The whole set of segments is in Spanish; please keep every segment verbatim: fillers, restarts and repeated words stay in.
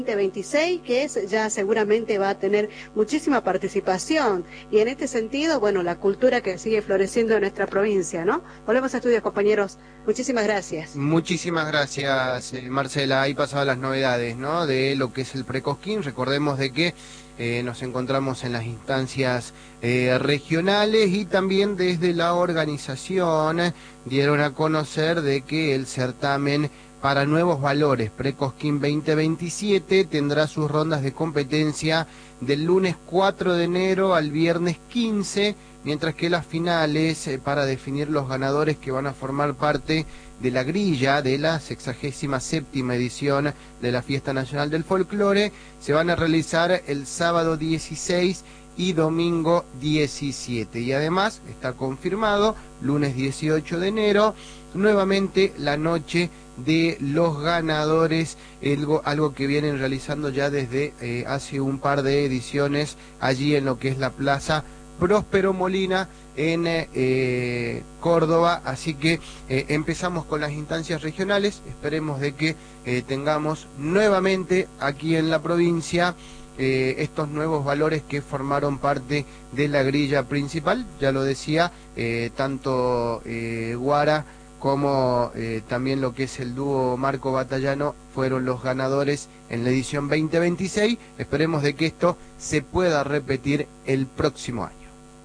veintiséis, que es, ya seguramente va a tener muchísima participación, y en este sentido, bueno, la cultura que sigue floreciendo en nuestra provincia, ¿no? Volvemos a estudios, compañeros. Muchísimas gracias. Muchísimas gracias, eh, Marcela. Ahí pasaban las novedades, ¿no?, de lo que es el Precosquín. Recordemos de que eh, nos encontramos en las instancias eh, regionales, y también desde la organización eh, dieron a conocer de que el certamen para nuevos valores Precosquín veinte veintisiete tendrá sus rondas de competencia del lunes cuatro de enero al viernes quince, mientras que las finales eh, para definir los ganadores que van a formar parte de la grilla de la sexagésima séptima edición de la Fiesta Nacional del Folclore se van a realizar el sábado dieciséis y domingo diecisiete. Y además está confirmado, lunes dieciocho de enero, nuevamente la noche de los ganadores, algo, algo que vienen realizando ya desde eh, hace un par de ediciones allí en lo que es la Plaza Próspero Molina en eh, Córdoba. Así que eh, empezamos con las instancias regionales. Esperemos de que eh, tengamos nuevamente aquí en la provincia eh, estos nuevos valores que formaron parte de la grilla principal. Ya lo decía, eh, tanto eh, Guara como eh, también lo que es el dúo Marco Batallano fueron los ganadores en la edición veinte veintiséis. Esperemos de que esto se pueda repetir el próximo año.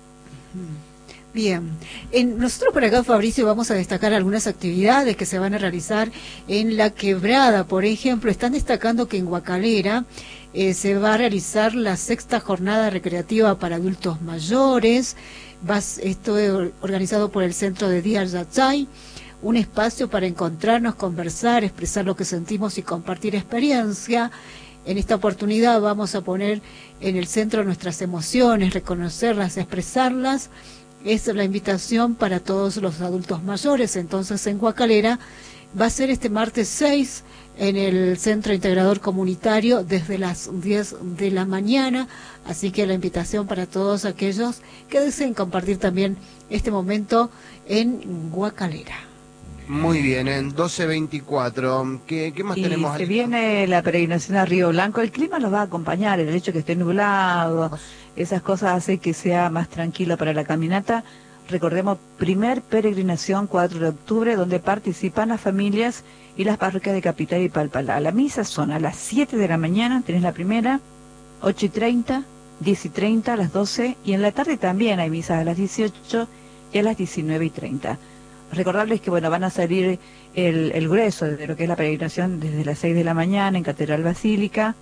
Bien, en, nosotros por acá, Fabricio, vamos a destacar algunas actividades que se van a realizar en La Quebrada. Por ejemplo, están destacando que en Guacalera eh, se va a realizar la sexta jornada recreativa para adultos mayores. Va, esto es organizado por el Centro de Día Yachay, un espacio para encontrarnos, conversar, expresar lo que sentimos y compartir experiencia. En esta oportunidad vamos a poner en el centro nuestras emociones, reconocerlas, expresarlas. Es la invitación para todos los adultos mayores. Entonces, en Guacalera va a ser este martes seis en el Centro Integrador Comunitario desde las diez de la mañana. Así que la invitación para todos aquellos que deseen compartir también este momento en Guacalera. Muy bien, en doce veinticuatro, ¿qué, qué más y tenemos? Se al... viene la peregrinación a Río Blanco. El clima nos va a acompañar, el hecho que esté nublado, esas cosas hace que sea más tranquilo para la caminata. Recordemos, primer peregrinación cuatro de octubre, donde participan las familias y las parroquias de Capital y Palpalá. La misa son a las siete de la mañana, tenés la primera, ocho y treinta, diez y treinta, a las doce, y en la tarde también hay misas a las dieciocho y a las diecinueve y treinta. Recordarles que bueno, van a salir el, el grueso de lo que es la peregrinación desde las seis de la mañana en Catedral Basílica.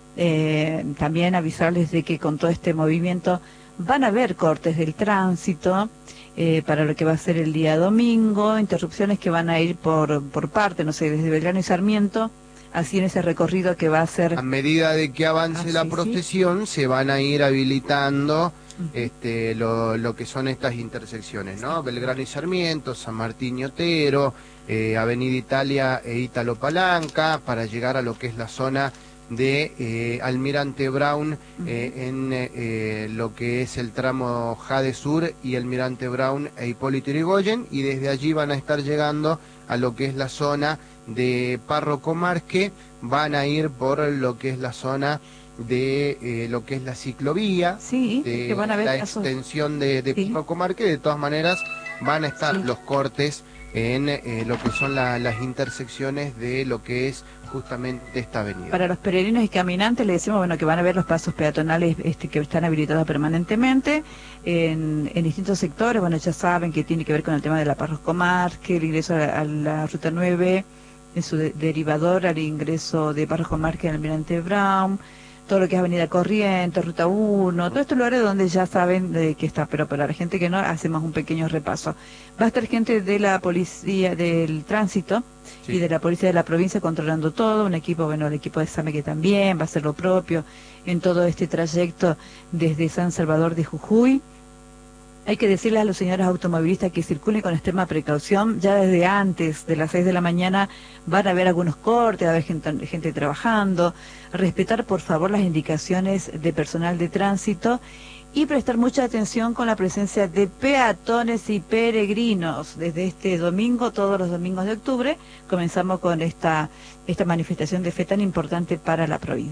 Eh, también avisarles de que con todo este movimiento van a haber cortes del tránsito eh, para lo que va a ser el día domingo, interrupciones que van a ir por, por parte, no sé, desde Belgrano y Sarmiento, así en ese recorrido que va a ser... A medida de que avance ah, la sí, procesión, sí. se van a ir habilitando Uh-huh. este, lo, lo que son estas intersecciones, ¿no? Sí. Belgrano y Sarmiento, San Martín y Otero, eh, Avenida Italia e Ítalo Palanca, para llegar a lo que es la zona de eh, Almirante Brown, uh-huh. eh, en eh, lo que es el tramo Jade Sur y Almirante Brown e Hipólito Yrigoyen, y desde allí van a estar llegando a lo que es la zona de Párroco Márquez. Van a ir por lo que es la zona de eh, lo que es la ciclovía, sí, de que van a ver la casos... extensión de, de sí. Párroco Márquez. De todas maneras van a estar sí. los cortes en eh, lo que son la, las intersecciones de lo que es justamente esta avenida. Para los peregrinos y caminantes le decimos bueno que van a ver los pasos peatonales este, que están habilitados permanentemente en, en distintos sectores. Bueno, ya saben que tiene que ver con el tema de la Párroco Márquez, el ingreso a, a la Ruta nueve, en su de, derivador al ingreso de Párroco Márquez al Almirante Brown, todo lo que es Avenida Corrientes, Ruta uno, todos estos lugares donde ya saben de qué está, pero para la gente que no, hacemos un pequeño repaso. Va a estar gente de la policía del tránsito sí. y de la policía de la provincia controlando todo, un equipo, bueno, el equipo de SAME que también va a hacer lo propio en todo este trayecto desde San Salvador de Jujuy. Hay que decirles a los señores automovilistas que circulen con extrema precaución. Ya desde antes de las seis de la mañana van a haber algunos cortes, va a haber gente, gente trabajando. Respetar, por favor, las indicaciones de personal de tránsito y prestar mucha atención con la presencia de peatones y peregrinos. Desde este domingo, todos los domingos de octubre, comenzamos con esta, esta manifestación de fe tan importante para la provincia.